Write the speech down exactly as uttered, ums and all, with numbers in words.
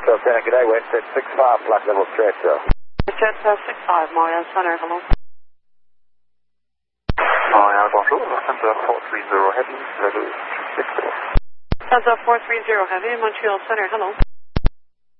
So, Lieutenant, good day. Westjet six five, flight level stretch, sir. Westjet uh, six five, Montreal Center, hello. Montreal, bonjour. Center four three zero Heavy, level six four. Center four three zero Heavy, Montreal Center, hello.